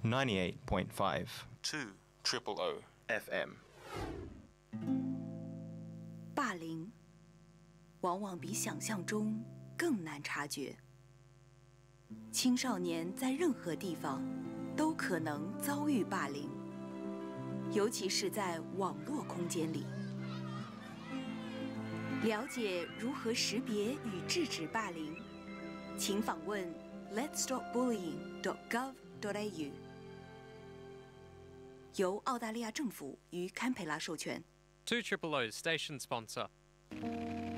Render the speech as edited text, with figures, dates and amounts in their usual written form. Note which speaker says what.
Speaker 1: 98.5
Speaker 2: 2 triple O
Speaker 1: FM。
Speaker 3: 霸凌往往比想象中更难察觉。青少年在任何地方都可能遭遇霸凌，尤其是在网络空间里。了解如何识别与制止霸凌，请访问 letsstopbullying.gov.au， 由澳大利亚政府与堪培拉授权。
Speaker 4: 2 Triple O station sponsor.